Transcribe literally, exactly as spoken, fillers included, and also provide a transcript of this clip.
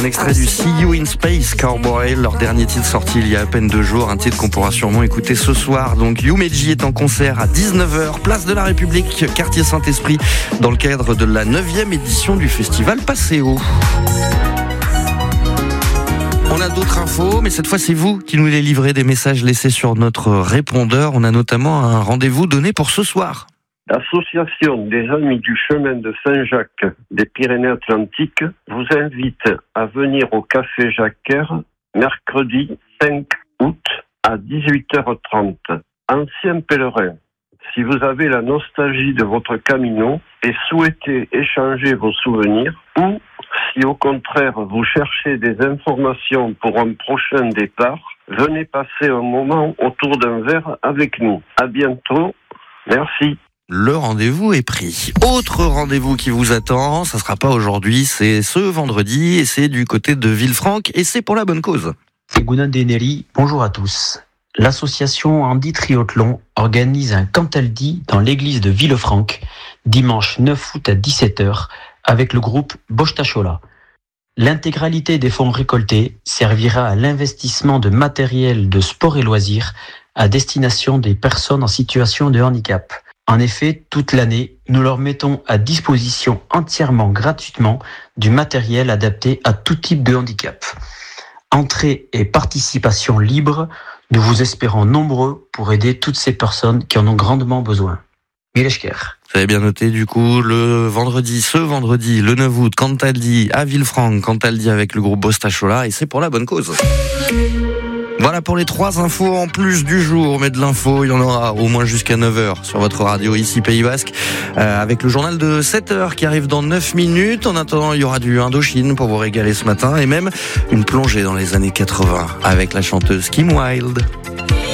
Un extrait du See You in Space, Cowboy, leur dernier titre sorti il y a à peine deux jours, un titre qu'on pourra sûrement écouter ce soir. Donc Yumeji est en concert à dix-neuf heures, place de la République, quartier Saint-Esprit, dans le cadre de la neuvième édition du festival Passéo. On a d'autres infos, mais cette fois c'est vous qui nous les livrez, des messages laissés sur notre répondeur. On a notamment un rendez-vous donné pour ce soir. L'Association des Amis du Chemin de Saint-Jacques des Pyrénées-Atlantiques vous invite à venir au Café Jacquère mercredi cinq août à dix-huit heures trente. Anciens pèlerins, si vous avez la nostalgie de votre Camino et souhaitez échanger vos souvenirs, ou si au contraire vous cherchez des informations pour un prochain départ, venez passer un moment autour d'un verre avec nous. À bientôt. Merci. Le rendez-vous est pris. Autre rendez-vous qui vous attend, ça sera pas aujourd'hui, c'est ce vendredi et c'est du côté de Villefranche et c'est pour la bonne cause. C'est Gounan Deneri, bonjour à tous. L'association Andy Triathlon organise un Cantaldi dans l'église de Villefranche, dimanche neuf août à dix-sept heures, avec le groupe Bostachola. L'intégralité des fonds récoltés servira à l'investissement de matériel de sport et loisirs à destination des personnes en situation de handicap. En effet, toute l'année, nous leur mettons à disposition entièrement gratuitement du matériel adapté à tout type de handicap. Entrée et participation libre, nous vous espérons nombreux pour aider toutes ces personnes qui en ont grandement besoin. Mileshker. Vous avez bien noté du coup le vendredi, ce vendredi, le neuf août, Cantaldi à Villefranche, Cantaldi avec le groupe Bostachola et c'est pour la bonne cause. Voilà pour les trois infos en plus du jour, mais de l'info, il y en aura au moins jusqu'à neuf heures sur votre radio ici Pays Basque, euh, avec le journal de sept heures qui arrive dans neuf minutes. En attendant, il y aura du Indochine pour vous régaler ce matin et même une plongée dans les années quatre-vingts avec la chanteuse Kim Wilde.